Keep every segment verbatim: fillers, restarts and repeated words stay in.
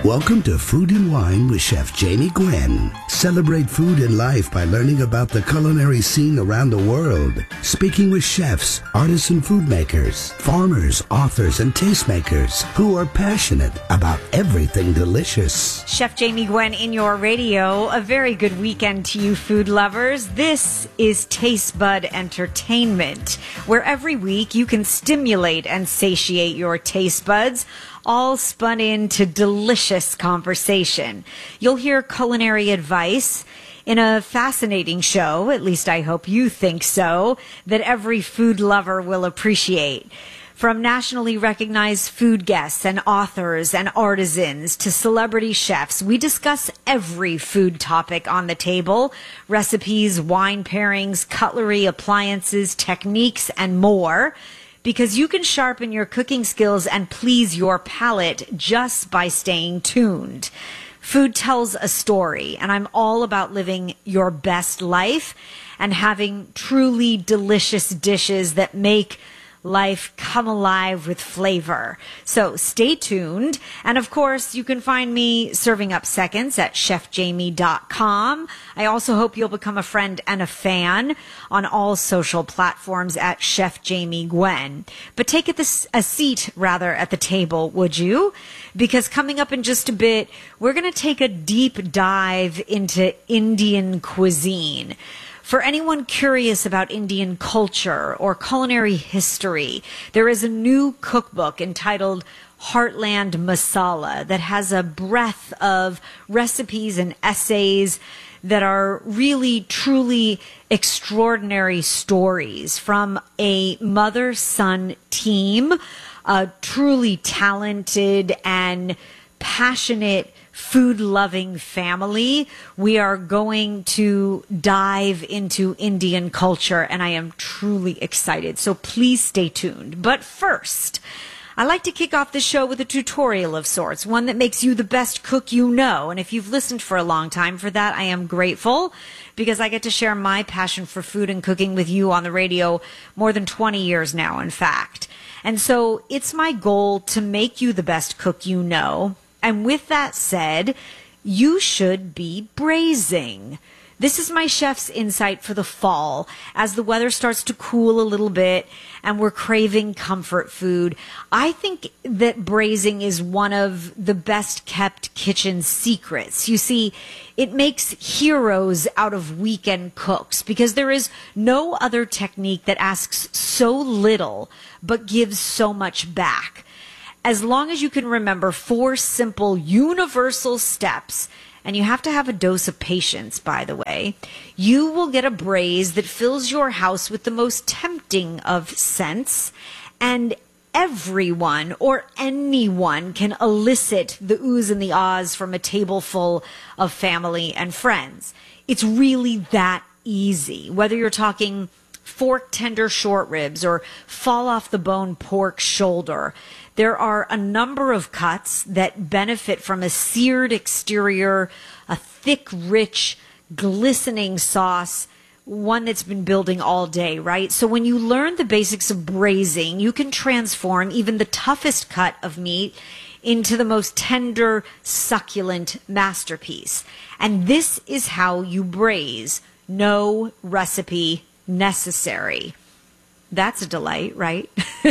Welcome to Food and Wine with Chef Jamie Gwen. Celebrate food and life by learning about the culinary scene around the world. Speaking with chefs, artisan food makers, farmers, authors, and tastemakers who are passionate about everything delicious. Chef Jamie Gwen in your radio. A very good weekend to you food lovers. This is Taste Bud Entertainment, where every week you can stimulate and satiate your taste buds, all spun into delicious conversation. You'll hear culinary advice in a fascinating show, at least I hope you think so, that every food lover will appreciate. From nationally recognized food guests and authors and artisans to celebrity chefs, we discuss every food topic on the table: recipes, wine pairings, cutlery, appliances, techniques, and more. Because you can sharpen your cooking skills and please your palate just by staying tuned. Food tells a story, and I'm all about living your best life and having truly delicious dishes that make life come alive with flavor. So stay tuned. And of course, you can find me serving up seconds at chef jamie dot com. I also hope you'll become a friend and a fan on all social platforms at Chef Jamie Gwen. But take a, a seat, rather, at the table, would you? Because coming up in just a bit, we're going to take a deep dive into Indian cuisine. For anyone curious about Indian culture or culinary history, there is a new cookbook entitled Heartland Masala that has a breadth of recipes and essays that are really, truly extraordinary stories from a mother-son team, a truly talented and passionate food-loving family. We are going to dive into Indian culture, and I am truly excited. So please stay tuned. But first, I like to kick off the show with a tutorial of sorts, one that makes you the best cook you know. And if you've listened for a long time, for that I am grateful, because I get to share my passion for food and cooking with you on the radio more than twenty years now, in fact. And so it's my goal to make you the best cook you know. And with that said, you should be braising. This is my chef's insight for the fall. As the weather starts to cool a little bit and we're craving comfort food, I think that braising is one of the best kept kitchen secrets. You see, it makes heroes out of weekend cooks because there is no other technique that asks so little but gives so much back. As long as you can remember four simple universal steps, and you have to have a dose of patience, by the way, you will get a braise that fills your house with the most tempting of scents, and everyone or anyone can elicit the oohs and the ahs from a table full of family and friends. It's really that easy, whether you're talking fork tender short ribs or fall off the bone pork shoulder. There are a number of cuts that benefit from a seared exterior, a thick, rich, glistening sauce, one that's been building all day, right? So when you learn the basics of braising, you can transform even the toughest cut of meat into the most tender, succulent masterpiece. And this is how you braise. No recipe necessary. That's a delight, right?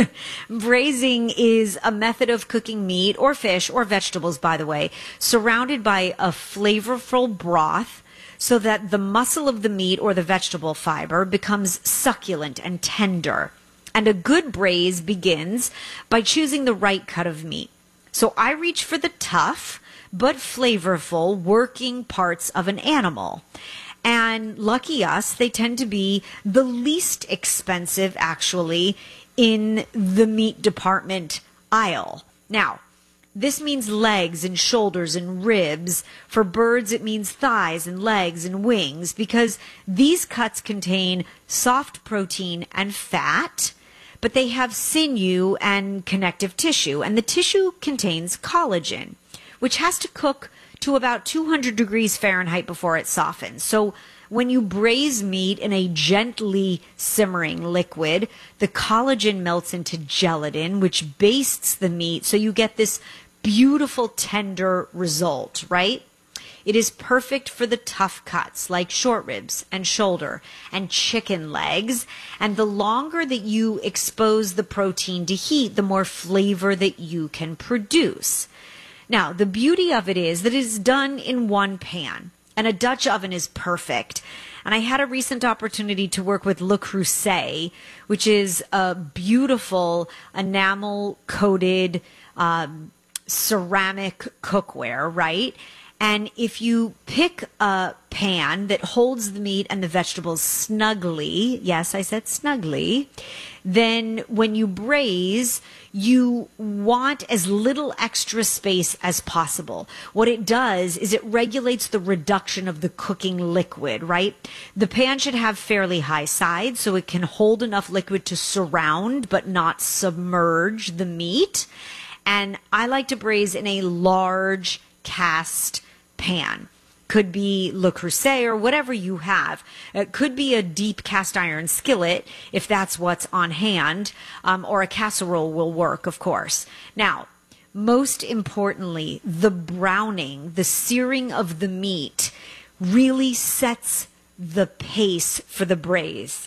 Braising is a method of cooking meat or fish or vegetables, by the way, surrounded by a flavorful broth so that the muscle of the meat or the vegetable fiber becomes succulent and tender. And a good braise begins by choosing the right cut of meat. So I reach for the tough but flavorful working parts of an animal. And lucky us, they tend to be the least expensive, actually, in the meat department aisle. Now, this means legs and shoulders and ribs. For birds, it means thighs and legs and wings, because these cuts contain soft protein and fat, but they have sinew and connective tissue. And the tissue contains collagen, which has to cook to about two hundred degrees Fahrenheit before it softens. So when you braise meat in a gently simmering liquid, the collagen melts into gelatin, which bastes the meat, so you get this beautiful, tender result, right? It is perfect for the tough cuts like short ribs and shoulder and chicken legs. And the longer that you expose the protein to heat, the more flavor that you can produce. Now, the beauty of it is that it is done in one pan, and a Dutch oven is perfect. And I had a recent opportunity to work with Le Creuset, which is a beautiful enamel-coated um, ceramic cookware, right? And if you pick a pan that holds the meat and the vegetables snugly, yes, I said snugly, then when you braise, you want as little extra space as possible. What it does is it regulates the reduction of the cooking liquid, right? The pan should have fairly high sides so it can hold enough liquid to surround but not submerge the meat. And I like to braise in a large cast pan. Could be Le Creuset or whatever you have. It could be a deep cast iron skillet if that's what's on hand, um, or a casserole will work, of course. Now, most importantly, the browning, the searing of the meat really sets the pace for the braise.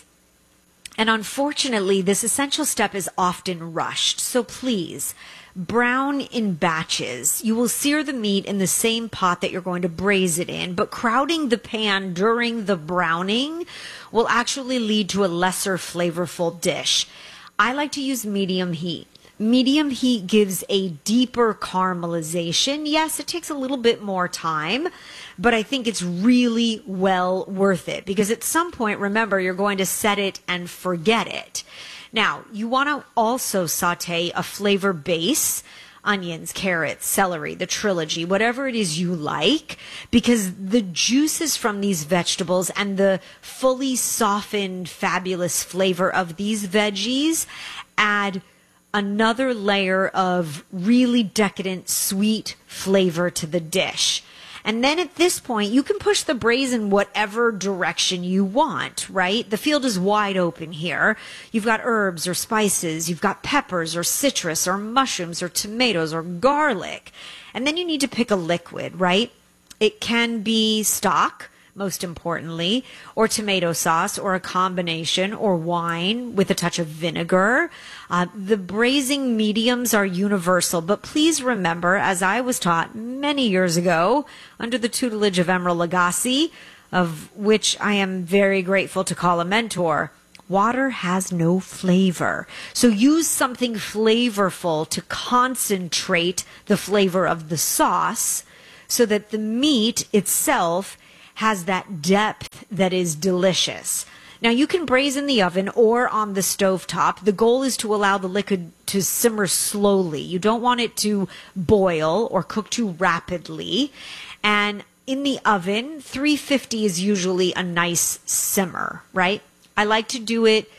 And unfortunately, this essential step is often rushed. So please, brown in batches. You will sear the meat in the same pot that you're going to braise it in, but crowding the pan during the browning will actually lead to a lesser flavorful dish. I like to use medium heat. Medium heat gives a deeper caramelization. Yes, it takes a little bit more time, but I think it's really well worth it because at some point, remember, you're going to set it and forget it. Now, you want to also saute a flavor base, onions, carrots, celery, the trilogy, whatever it is you like, because the juices from these vegetables and the fully softened, fabulous flavor of these veggies add another layer of really decadent, sweet flavor to the dish. And then at this point, you can push the braise in whatever direction you want, right? The field is wide open here. You've got herbs or spices. You've got peppers or citrus or mushrooms or tomatoes or garlic. And then you need to pick a liquid, right? It can be stock, most importantly, or tomato sauce, or a combination, or wine with a touch of vinegar. Uh, the braising mediums are universal, but please remember, as I was taught many years ago under the tutelage of Emeril Lagasse, of which I am very grateful to call a mentor, water has no flavor. So use something flavorful to concentrate the flavor of the sauce so that the meat itself has that depth that is delicious. Now, you can braise in the oven or on the stovetop. The goal is to allow the liquid to simmer slowly. You don't want it to boil or cook too rapidly. And in the oven, three fifty is usually a nice simmer, right? I like to do it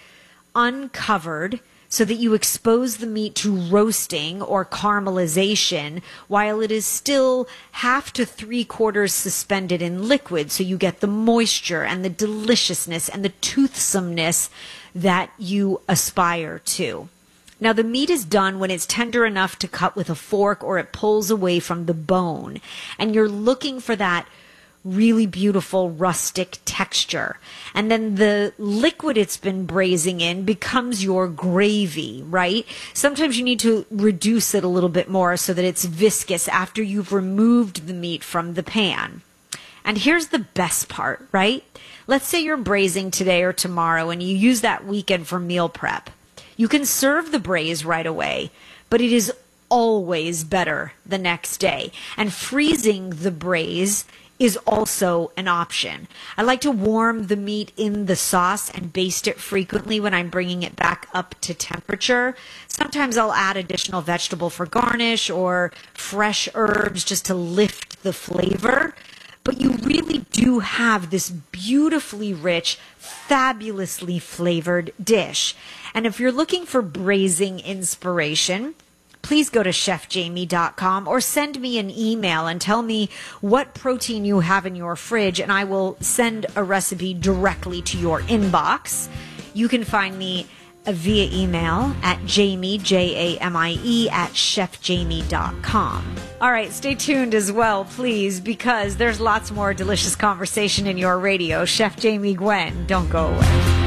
uncovered so that you expose the meat to roasting or caramelization while it is still half to three quarters suspended in liquid, so you get the moisture and the deliciousness and the toothsomeness that you aspire to. Now, the meat is done when it's tender enough to cut with a fork or it pulls away from the bone, and you're looking for that really beautiful rustic texture. And then the liquid it's been braising in becomes your gravy, right? Sometimes you need to reduce it a little bit more so that it's viscous after you've removed the meat from the pan. And here's the best part, right? Let's say you're braising today or tomorrow and you use that weekend for meal prep. You can serve the braise right away, but it is always better the next day. And freezing the braise is also an option. I like to warm the meat in the sauce and baste it frequently when I'm bringing it back up to temperature. Sometimes I'll add additional vegetable for garnish or fresh herbs just to lift the flavor. But you really do have this beautifully rich, fabulously flavored dish. And if you're looking for braising inspiration, please go to chef jamie dot com or send me an email and tell me what protein you have in your fridge, and I will send a recipe directly to your inbox. You can find me via email at Jamie, J A M I E, at chef jamie dot com. All right, stay tuned as well, please, because there's lots more delicious conversation in your radio. Chef Jamie Gwen, don't go away.